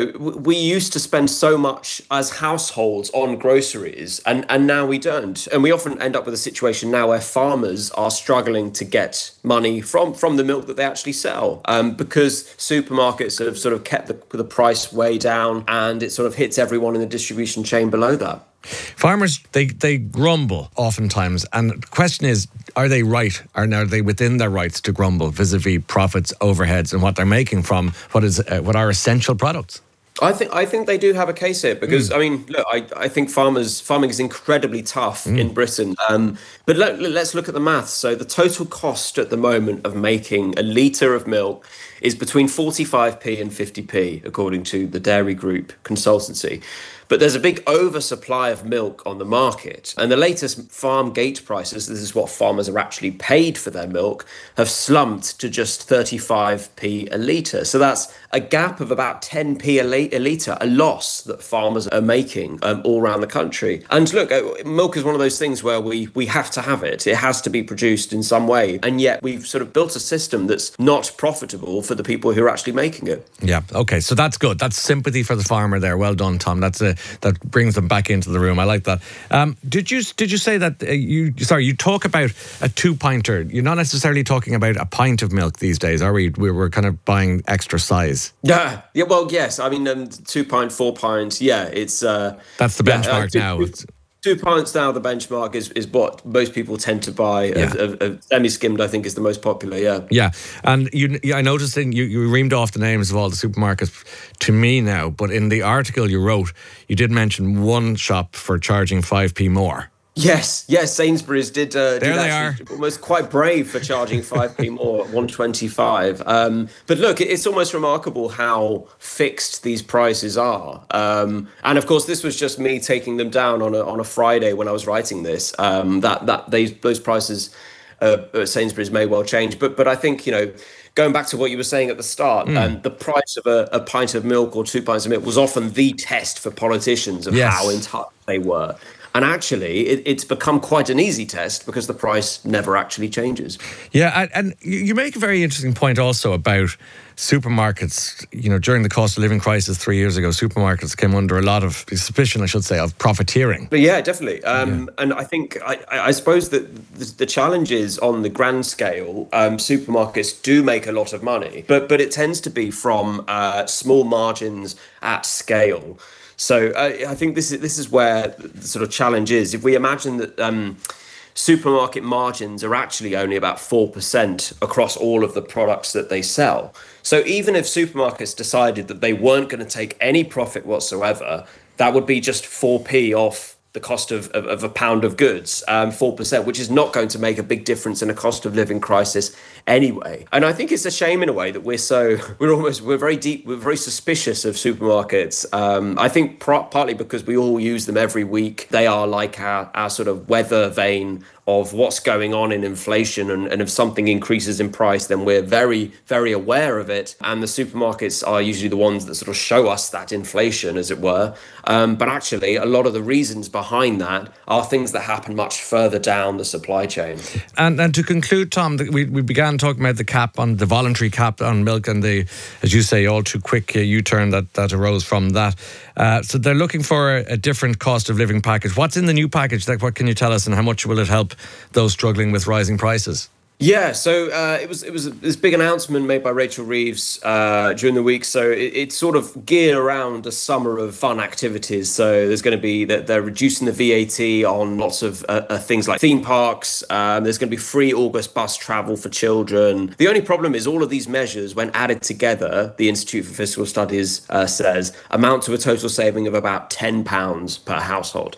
we used to spend so much as households on groceries, and now we don't, and we often end up with a situation now where farmers are struggling to get money from the milk that they actually sell, because supermarkets have sort of kept the price way down, and it sort of hits everyone in the distribution chain below that. Farmers, they grumble oftentimes, and the question is, are they right, or are they within their rights to grumble vis-a-vis profits, overheads, and what they're making from what are essential products? I think they do have a case here because, I mean, look, I think farming is incredibly tough in Britain. But let's look at the maths. So the total cost at the moment of making a litre of milk is between 45p and 50p, according to the Dairy Group consultancy. But there's a big oversupply of milk on the market. And the latest farm gate prices, this is what farmers are actually paid for their milk, have slumped to just 35p a litre. So that's a gap of about 10p a litre, a loss that farmers are making all around the country. And look, milk is one of those things where we have to have it. It has to be produced in some way. And yet we've sort of built a system that's not profitable for the people who are actually making it. Yeah, okay, so that's good. That's sympathy for the farmer there. Well done, Tom. That brings them back into the room. I like that. Did you say that you talk about a 2-pinter? You're not necessarily talking about a pint of milk these days, are we? We're kind of buying extra size. Yeah. Well, yes. I mean, 2 pint, 4 pints. Yeah, it's that's the benchmark now. 2 pints now, the benchmark is what most people tend to buy. A semi-skimmed, I think, is the most popular, Yeah, and I noticed you reamed off the names of all the supermarkets to me now, but in the article you wrote, you did mention one shop for charging 5p more. Yes, Sainsbury's did actually almost quite brave for charging 5p more at 1.25. But look, it's almost remarkable how fixed these prices are. And of course, this was just me taking them down on a Friday when I was writing this. Those prices at Sainsbury's may well change. But I think, going back to what you were saying at the start, the price of a pint of milk or 2 pints of milk was often the test for politicians of how in touch they were. And actually, it's become quite an easy test because the price never actually changes. Yeah, and you make a very interesting point also about supermarkets. During the cost of living crisis 3 years ago, supermarkets came under a lot of suspicion, I should say, of profiteering. But yeah, definitely. And I think, I suppose that the challenge is on the grand scale, supermarkets do make a lot of money, but it tends to be from small margins at scale. So I think this is where the sort of challenge is. If we imagine that supermarket margins are actually only about 4% across all of the products that they sell. So even if supermarkets decided that they weren't going to take any profit whatsoever, that would be just 4p off the cost of a pound of goods, 4%, which is not going to make a big difference in a cost of living crisis anyway. And I think it's a shame in a way that we're very suspicious of supermarkets. I think partly because we all use them every week. They are like our sort of weather vane of what's going on in inflation, and if something increases in price, then we're very, very aware of it. And the supermarkets are usually the ones that sort of show us that inflation, as it were. But actually, a lot of the reasons behind that are things that happen much further down the supply chain. And to conclude, Tom, we began talking about the voluntary cap on milk and the, as you say, all too quick U-turn that arose from that. So they're looking for a different cost of living package. What's in the new package? What can you tell us, and how much will it help those struggling with rising prices? Yeah, so it was this big announcement made by Rachel Reeves during the week. So it's sort of geared around a summer of fun activities. So there's going to be that they're reducing the VAT on lots of things like theme parks. There's going to be free August bus travel for children. The only problem is all of these measures, when added together, the Institute for Fiscal Studies says, amount to a total saving of about £10 per household.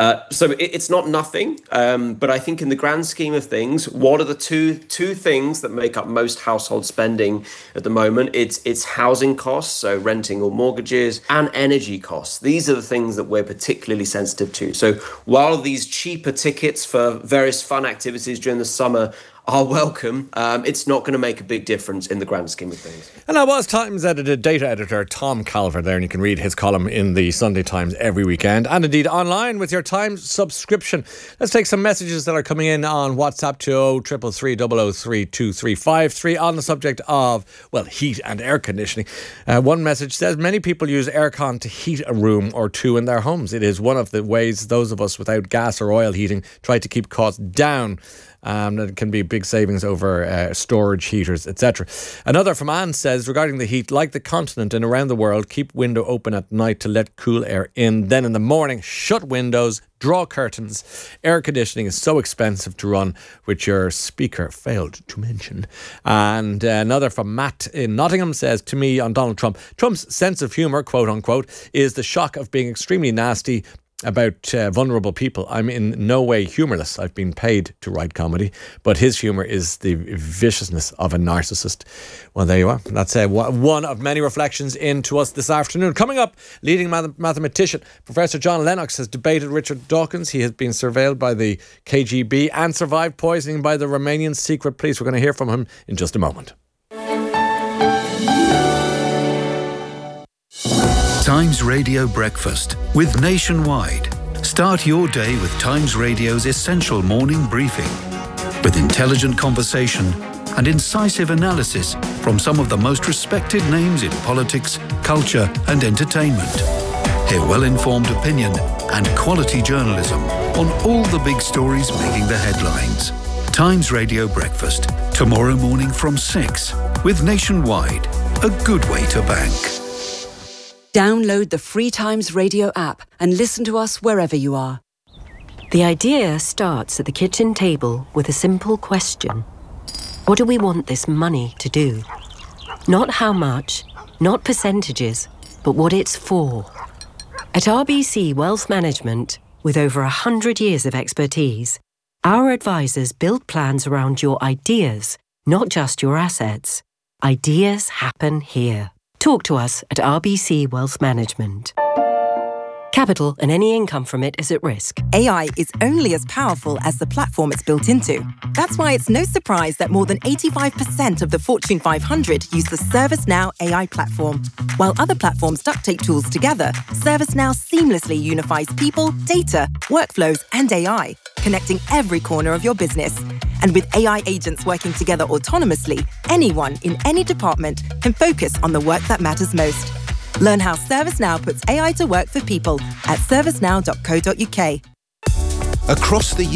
So it's not nothing, but I think in the grand scheme of things, what are the two things that make up most household spending at the moment? It's housing costs, so renting or mortgages, and energy costs. These are the things that we're particularly sensitive to. So while these cheaper tickets for various fun activities during the summer are welcome, it's not going to make a big difference in the grand scheme of things. And I was Times data editor Tom Calvert there, and you can read his column in the Sunday Times every weekend, and indeed online with your Times subscription. Let's take some messages that are coming in on WhatsApp to 0333 003 2353 on the subject of, well, heat and air conditioning. One message says, many people use aircon to heat a room or two in their homes. It is one of the ways those of us without gas or oil heating try to keep costs down. It can be big savings over storage heaters, etc. Another from Anne says, regarding the heat, like the continent and around the world, keep window open at night to let cool air in. Then in the morning, shut windows, draw curtains. Air conditioning is so expensive to run, which your speaker failed to mention. And another from Matt in Nottingham says, to me on Donald Trump, Trump's sense of humour, quote unquote, is the shock of being extremely nasty about vulnerable people. I'm in no way humorless. I've been paid to write comedy, but his humour is the viciousness of a narcissist. Well, there you are. That's one of many reflections into us this afternoon. Coming up, leading mathematician Professor John Lennox has debated Richard Dawkins. He has been surveilled by the KGB and survived poisoning by the Romanian secret police. We're going to hear from him in just a moment. Times Radio Breakfast with Nationwide. Start your day with Times Radio's essential morning briefing with intelligent conversation and incisive analysis from some of the most respected names in politics, culture and entertainment. Hear well-informed opinion and quality journalism on all the big stories making the headlines. Times Radio Breakfast, tomorrow morning from 6 with Nationwide, a good way to bank. Download the free Times Radio app and listen to us wherever you are. The idea starts at the kitchen table with a simple question. What do we want this money to do? Not how much, not percentages, but what it's for. At RBC Wealth Management, with over 100 years of expertise, our advisors build plans around your ideas, not just your assets. Ideas happen here. Talk to us at RBC Wealth Management. Capital and any income from it is at risk. AI is only as powerful as the platform it's built into. That's why it's no surprise that more than 85% of the Fortune 500 use the ServiceNow AI platform. While other platforms duct tape tools together, ServiceNow seamlessly unifies people, data, workflows, and AI, connecting every corner of your business. And with AI agents working together autonomously, anyone in any department can focus on the work that matters most. Learn how ServiceNow puts AI to work for people at servicenow.co.uk. Across the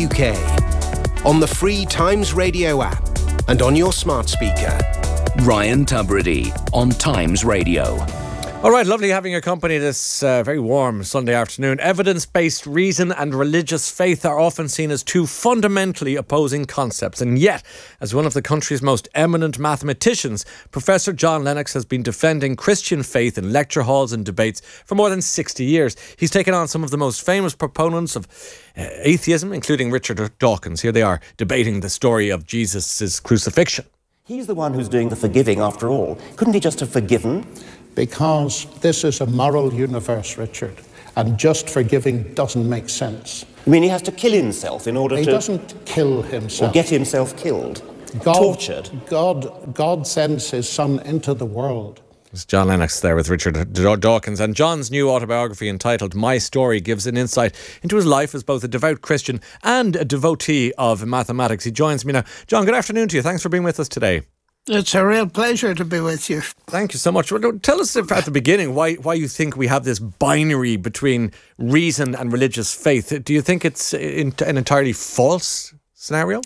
UK, on the free Times Radio app and on your smart speaker. Ryan Tubridy on Times Radio. All right, lovely having your company this very warm Sunday afternoon. Evidence-based reason and religious faith are often seen as two fundamentally opposing concepts. And yet, as one of the country's most eminent mathematicians, Professor John Lennox has been defending Christian faith in lecture halls and debates for more than 60 years. He's taken on some of the most famous proponents of atheism, including Richard Dawkins. Here they are, debating the story of Jesus' crucifixion. He's the one who's doing the forgiving after all. Couldn't he just have forgiven? Because this is a moral universe, Richard, and just forgiving doesn't make sense. You mean he has to kill himself in order He to... doesn't kill himself. Or get himself killed? Tortured? God sends his son into the world. It's John Lennox there with Richard Dawkins. And John's new autobiography entitled My Story gives an insight into his life as both a devout Christian and a devotee of mathematics. He joins me now. John, good afternoon to you. Thanks for being with us today. It's a real pleasure to be with you. Thank you so much. Well, tell us at the beginning why you think we have this binary between reason and religious faith. Do you think it's an entirely false scenario?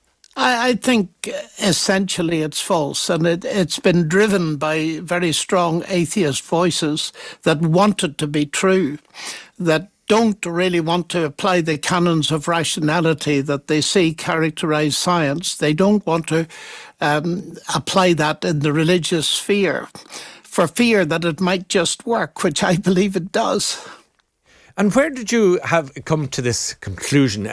I think essentially it's false, and it's been driven by very strong atheist voices that want it to be true, that don't really want to apply the canons of rationality that they see characterize science. They don't want to apply that in the religious sphere for fear that it might just work, which I believe it does. And where did you have come to this conclusion?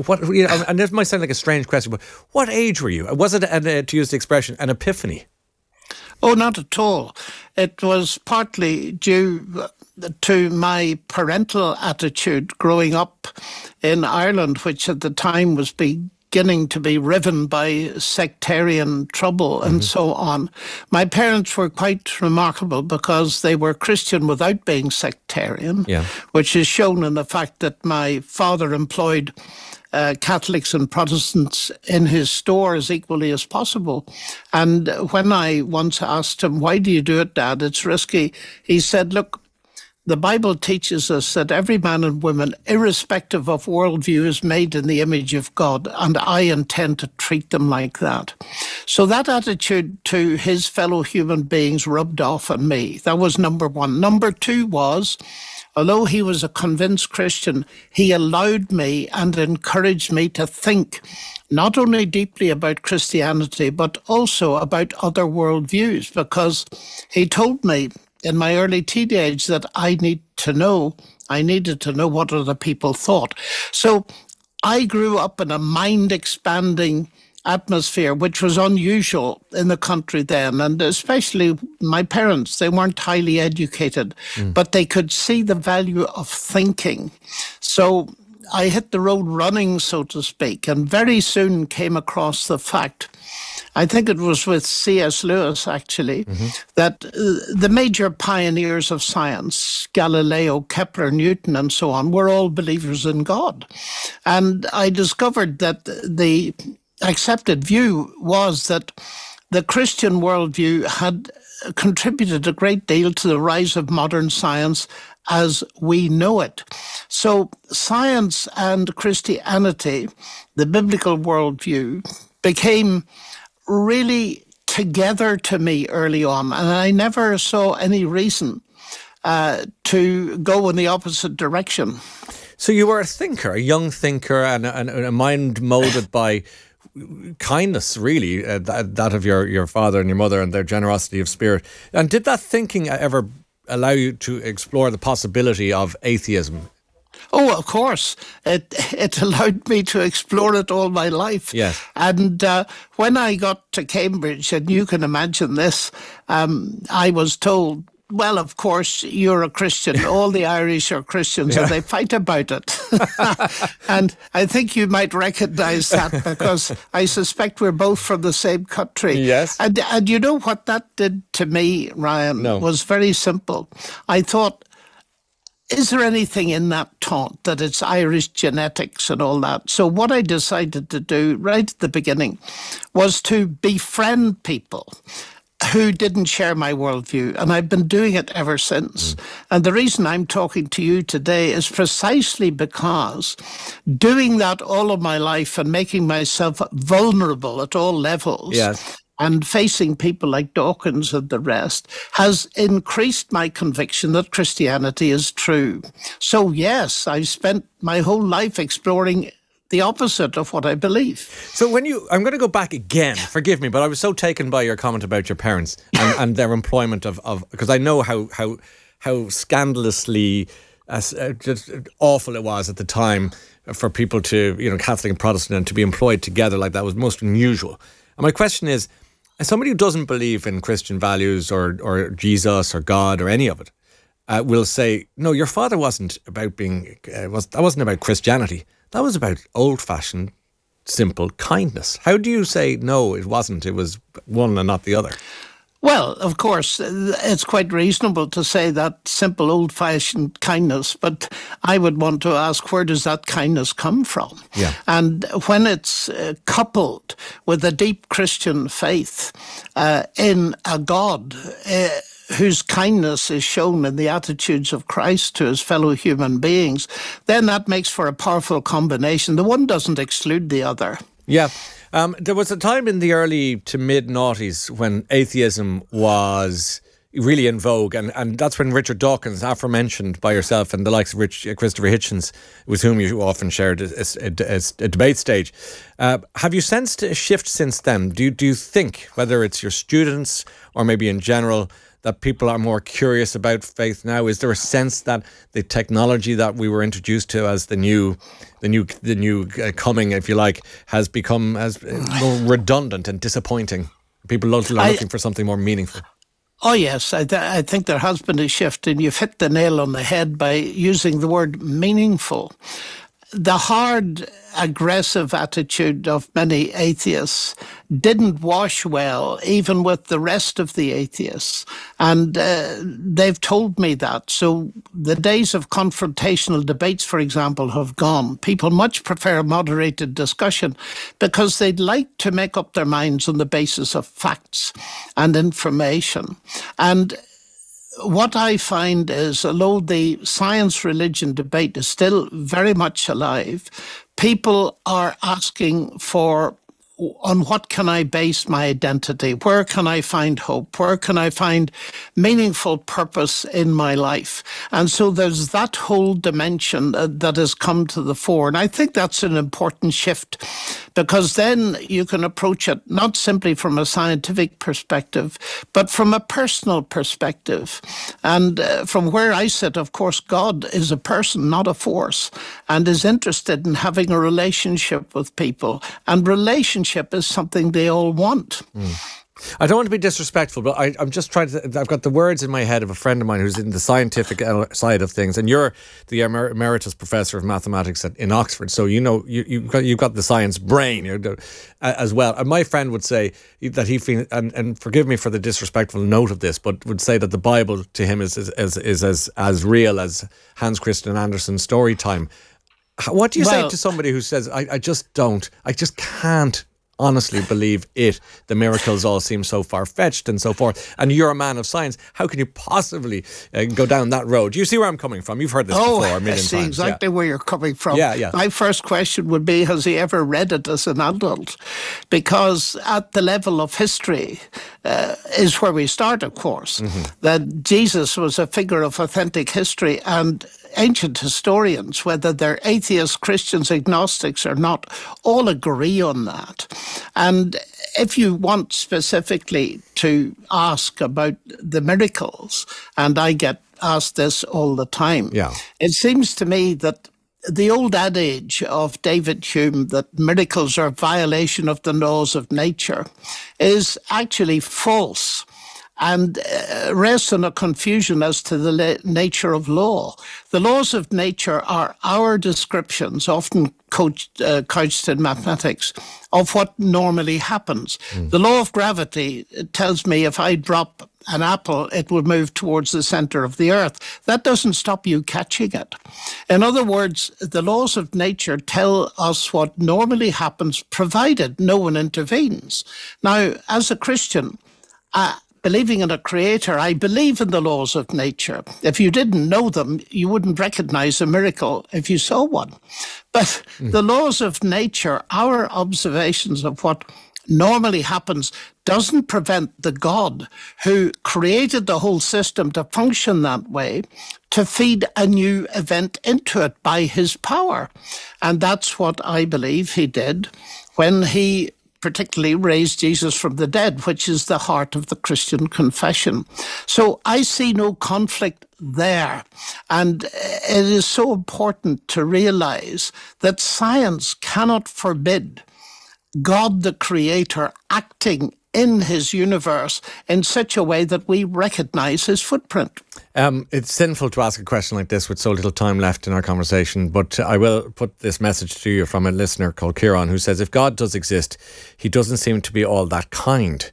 And this might sound like a strange question, but what age were you? Was it, to use the expression, an epiphany? Oh, not at all. It was partly due to my parental attitude growing up in Ireland, which at the time was beginning to be riven by sectarian trouble and so on. My parents were quite remarkable because they were Christian without being sectarian, which is shown in the fact that my father employed Catholics and Protestants in his store as equally as possible. And when I once asked him, "Why do you do it, Dad? It's risky," he said, "Look, the Bible teaches us that every man and woman, irrespective of worldview, is made in the image of God, and I intend to treat them like that." So that attitude to his fellow human beings rubbed off on me. That was number one. Number two was, although he was a convinced Christian, he allowed me and encouraged me to think not only deeply about Christianity, but also about other worldviews, because he told me in my early teenage that I needed to know what other people thought. So I grew up in a mind-expanding atmosphere, which was unusual in the country then, and especially my parents. They weren't highly educated, but they could see the value of thinking. So I hit the road running, so to speak, and very soon came across the fact, I think it was with C.S. Lewis actually, that the major pioneers of science, Galileo, Kepler, Newton, and so on, were all believers in God. And I discovered that the accepted view was that the Christian worldview had contributed a great deal to the rise of modern science as we know it. So science and Christianity, the biblical worldview, became really together to me early on, and I never saw any reason to go in the opposite direction. So you were a thinker, a young thinker, and a mind molded by kindness, really, that of your father and your mother and their generosity of spirit. And did that thinking ever allow you to explore the possibility of atheism? Oh, of course. It allowed me to explore it all my life. Yes. And when I got to Cambridge, and you can imagine this, I was told well, of course, you're a Christian. All the Irish are Christians, and they fight about it. And I think you might recognise that, because I suspect we're both from the same country. Yes. And you know what that did to me, Ryan, was very simple. I thought, is there anything in that taunt that it's Irish genetics and all that? So what I decided to do right at the beginning was to befriend people who didn't share my worldview, and I've been doing it ever since. And the reason I'm talking to you today is precisely because doing that all of my life and making myself vulnerable at all levels, and facing people like Dawkins and the rest, has increased my conviction that Christianity is true. So yes, I've spent my whole life exploring the opposite of what I believe. So I'm going to go back again, forgive me, but I was so taken by your comment about your parents and their employment of because I know how scandalously just awful it was at the time for people to, Catholic and Protestant, to be employed together like that was most unusual. And my question is, as somebody who doesn't believe in Christian values or Jesus or God or any of it, will say, no, your father wasn't about that wasn't about Christianity. That was about old-fashioned, simple kindness. How do you say, no, it wasn't, it was one and not the other? Well, of course, it's quite reasonable to say that simple, old-fashioned kindness, but I would want to ask, where does that kindness come from? Yeah. And when it's coupled with a deep Christian faith in a God whose kindness is shown in the attitudes of Christ to his fellow human beings, then that makes for a powerful combination. The one doesn't exclude the other. Yeah. There was a time in the early to mid-noughties when atheism was really in vogue, and that's when Richard Dawkins, aforementioned by yourself, and the likes of Christopher Hitchens, with whom you often shared a debate stage. Have you sensed a shift since then? Do you think, whether it's your students or maybe in general, that people are more curious about faith now? Is there a sense that the technology that we were introduced to as the new coming, if you like, has become more redundant and disappointing? People are looking for something more meaningful. Oh, yes. I think there has been a shift, and you've hit the nail on the head by using the word meaningful. The hard, aggressive attitude of many atheists didn't wash well, even with the rest of the atheists. And they've told me that. So the days of confrontational debates, for example, have gone. People much prefer moderated discussion because they'd like to make up their minds on the basis of facts and information. And what I find is, although the science-religion debate is still very much alive, people are asking for, on what can I base my identity? Where can I find hope? Where can I find meaningful purpose in my life? And so there's that whole dimension that has come to the fore. And I think that's an important shift, because then you can approach it not simply from a scientific perspective, but from a personal perspective. And from where I sit, of course, God is a person, not a force, and is interested in having a relationship with people. And relationship is something they all want. I don't want to be disrespectful, but I'm just trying to. I've got the words in my head of a friend of mine who's in the scientific side of things, and you're the emeritus professor of mathematics in Oxford, so you've got the science brain as well. And my friend would say that he feels, and forgive me for the disrespectful note of this, but would say that the Bible to him is as real as Hans Christian Andersen's story time. What do you say to somebody who says, I just can't honestly believe it? The miracles all seem so far-fetched and so forth. And you're a man of science. How can you possibly go down that road? Do you see where I'm coming from? You've heard this before a million times. I see exactly where you're coming from. Yeah. My first question would be, has he ever read it as an adult? Because at the level of history is where we start, of course. That Jesus was a figure of authentic history, and ancient historians, whether they're atheists, Christians, agnostics or not, all agree on that. And if you want specifically to ask about the miracles, and I get asked this all the time, it seems to me that the old adage of David Hume that miracles are a violation of the laws of nature is actually false. and rests in a confusion as to the nature of law. The laws of nature are our descriptions, often couched in mathematics, of what normally happens. The law of gravity tells me if I drop an apple, it will move towards the center of the earth. That doesn't stop you catching it. In other words, the laws of nature tell us what normally happens, provided no one intervenes. Now, as a Christian, believing in a creator, I believe in the laws of nature. If you didn't know them, you wouldn't recognize a miracle if you saw one. But the laws of nature, our observations of what normally happens, doesn't prevent the God who created the whole system to function that way to feed a new event into it by his power. And that's what I believe he did when he particularly raised Jesus from the dead, which is the heart of the Christian confession. So I see no conflict there. And it is so important to realize that science cannot forbid God the Creator acting in his universe in such a way that we recognize his footprint. It's sinful to ask a question like this with so little time left in our conversation, but I will put this message to you from a listener called Kieran, who says, if God does exist, he doesn't seem to be all that kind.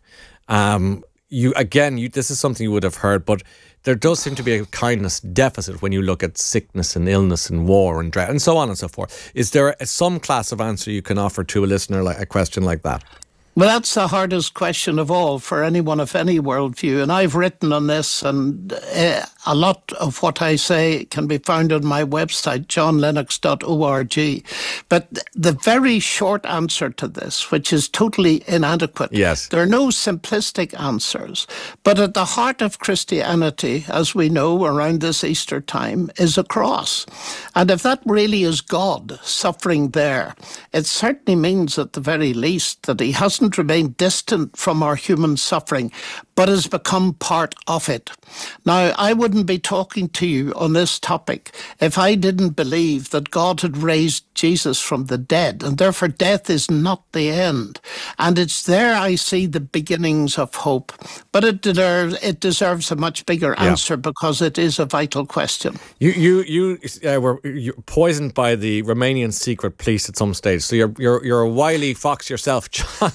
This is something you would have heard, but there does seem to be a kindness deficit when you look at sickness and illness and war and drought and so on and so forth. Is there some class of answer you can offer to a listener like a question like that? Well, that's the hardest question of all for anyone of any worldview. And I've written on this, and a lot of what I say can be found on my website, johnlennox.org. But the very short answer to this, which is totally inadequate, yes, there are no simplistic answers. But at the heart of Christianity, as we know around this Easter time, is a cross. And if that really is God suffering there, it certainly means at the very least that he hasn't remained distant from our human suffering, but has become part of it. Now, I wouldn't be talking to you on this topic if I didn't believe that God had raised Jesus from the dead, and therefore death is not the end. And it's there I see the beginnings of hope. But it deserves a much bigger answer because it is a vital question. You were poisoned by the Romanian secret police at some stage, so you're a wily fox yourself, John.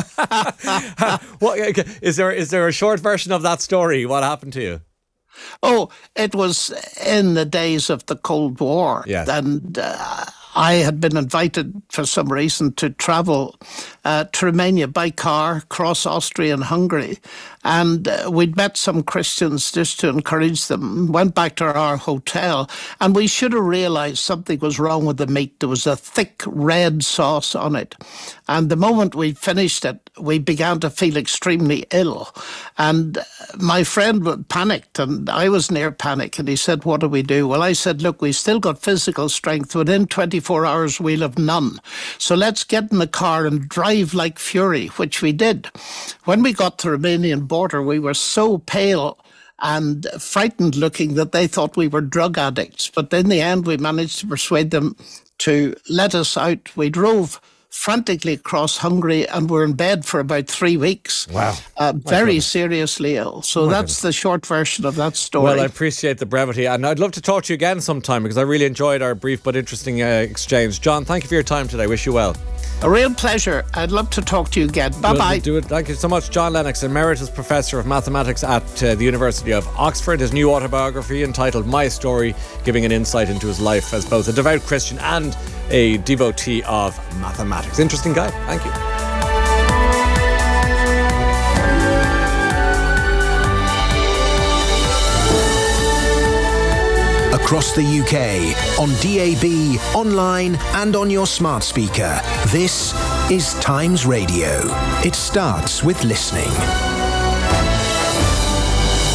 Is there a short version of that story? What happened to you? Oh, it was in the days of the Cold War. Yes. And I had been invited for some reason to travel to Romania by car, cross Austria and Hungary. And we'd met some Christians just to encourage them, went back to our hotel, and we should have realized something was wrong with the meat. There was a thick red sauce on it. And the moment we finished it, we began to feel extremely ill. And my friend panicked, and I was near panic. And he said, what do we do? Well, I said, look, we've still got physical strength. Within 24 hours, we'll have none. So let's get in the car and drive like fury, which we did. When we got to the Romanian border, we were so pale and frightened looking that they thought we were drug addicts. But in the end, we managed to persuade them to let us out. We drove frantically across Hungary and were in bed for about 3 weeks. Wow. Very seriously ill. So that's the short version of that story. Well, I appreciate the brevity, and I'd love to talk to you again sometime because I really enjoyed our brief but interesting exchange. John, thank you for your time today. Wish you well. A real pleasure. I'd love to talk to you again. Bye-bye. We'll do it. Thank you so much. John Lennox, Emeritus Professor of Mathematics at the University of Oxford. His new autobiography entitled My Story, giving an insight into his life as both a devout Christian and a devotee of mathematics. Interesting guy. Thank you. Across the UK, on DAB, online and on your smart speaker. This is Times Radio. It starts with listening.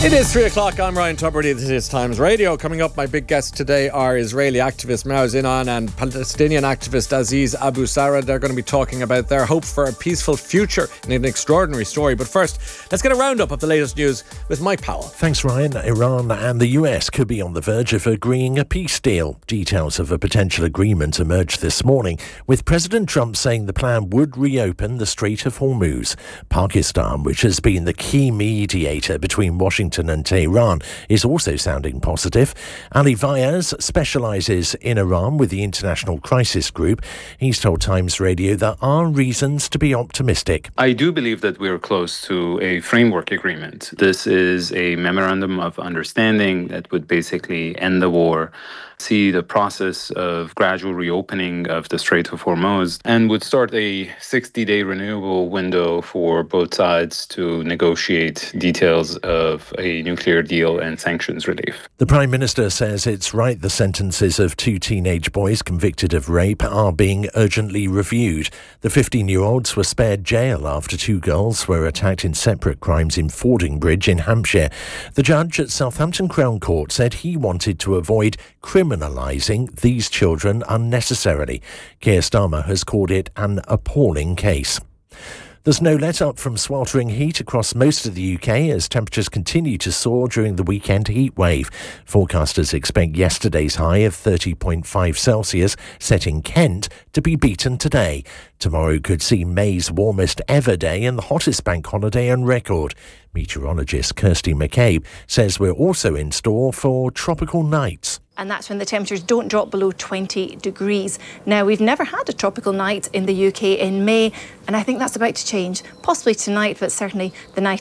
It is 3 o'clock. I'm Ryan Tubridy. This is Times Radio. Coming up, my big guests today are Israeli activist Maoz Inan and Palestinian activist Aziz Abu Sara. They're going to be talking about their hope for a peaceful future in an extraordinary story. But first, let's get a roundup of the latest news with Mike Powell. Thanks, Ryan. Iran and the US could be on the verge of agreeing a peace deal. Details of a potential agreement emerged this morning, with President Trump saying the plan would reopen the Strait of Hormuz. Pakistan, which has been the key mediator between Washington and Tehran, is also sounding positive. Ali Fayez specialises in Iran with the International Crisis Group. He's told Times Radio there are reasons to be optimistic. I do believe that we're close to a framework agreement. This is a memorandum of understanding that would basically end the war, see the process of gradual reopening of the Strait of Hormuz, and would start a 60-day renewable window for both sides to negotiate details of a nuclear deal and sanctions relief. The Prime Minister says it's right the sentences of 2 teenage boys convicted of rape are being urgently reviewed. The 15-year-olds were spared jail after 2 girls were attacked in separate crimes in Fordingbridge in Hampshire. The judge at Southampton Crown Court said he wanted to avoid criminalising these children unnecessarily. Keir Starmer has called it an appalling case. There's no let-up from sweltering heat across most of the UK as temperatures continue to soar during the weekend heat wave. Forecasters expect yesterday's high of 30.5 Celsius, set in Kent, to be beaten today. Tomorrow could see May's warmest ever day and the hottest bank holiday on record. Meteorologist Kirsty McCabe says we're also in store for tropical nights. And that's when the temperatures don't drop below 20 degrees. Now, we've never had a tropical night in the UK in May, and I think that's about to change. Possibly tonight, but certainly the night